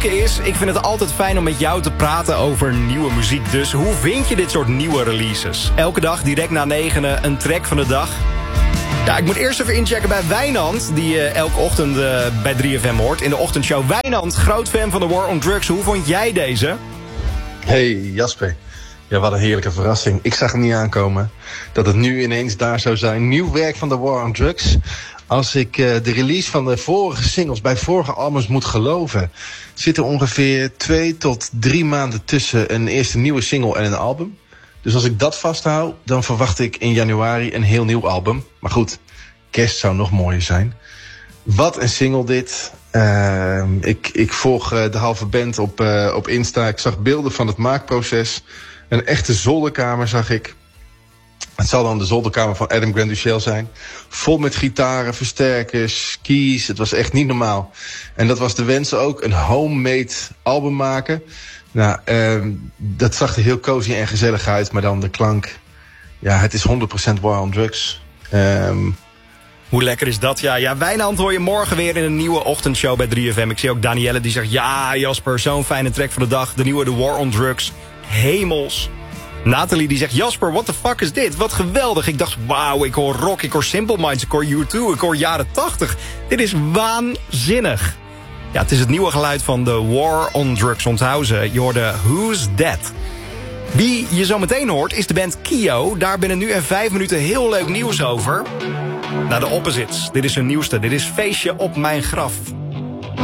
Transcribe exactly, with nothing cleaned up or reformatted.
is, ik vind het altijd fijn om met jou te praten over nieuwe muziek. Dus hoe vind je dit soort nieuwe releases? Elke dag direct na negenen een track van de dag. Ja, ik moet eerst even inchecken bij Wijnand, die uh, elke ochtend uh, bij drie F M hoort in de ochtendshow. Wijnand, groot fan van The War on Drugs. Hoe vond jij deze? Hey Jasper. Ja, wat een heerlijke verrassing. Ik zag hem niet aankomen dat het nu ineens daar zou zijn. Nieuw werk van The War on Drugs. Als ik uh, de release van de vorige singles bij vorige albums moet geloven, zit er ongeveer twee tot drie maanden tussen een eerste nieuwe single en een album. Dus als ik dat vasthoud, dan verwacht ik in januari een heel nieuw album. Maar goed, kerst zou nog mooier zijn. Wat een single dit. Uh, ik, ik volg uh, de halve band op, uh, op Insta. Ik zag beelden van het maakproces. Een echte zolderkamer zag ik. Het zal dan de zolderkamer van Adam Grant Duchel zijn. Vol met gitaren, versterkers, keys. Het was echt niet normaal. En dat was de wens ook. Een homemade album maken. Nou, uh, dat zag er heel cozy en gezellig uit. Maar dan de klank. Ja, het is honderd procent War on Drugs. Um, Hoe lekker is dat? Ja, ja, Wijnand hoor je morgen weer in een nieuwe ochtendshow bij drie F M. Ik zie ook Danielle die zegt, ja Jasper, zo'n fijne track van de dag. De nieuwe The War on Drugs. Hemels. Nathalie die zegt, Jasper, what the fuck is dit? Wat geweldig. Ik dacht, wauw, ik hoor rock, ik hoor Simple Minds, ik hoor U twee, ik hoor jaren tachtig. Dit is waanzinnig. Ja, het is het nieuwe geluid van The War on Drugs. Onthoud ze, je hoorde Who's That? Wie je zo meteen hoort is de band Kio. Daar binnen nu en vijf minuten heel leuk nieuws over. Naar de Opposites. Dit is hun nieuwste. Dit is Feestje op mijn graf.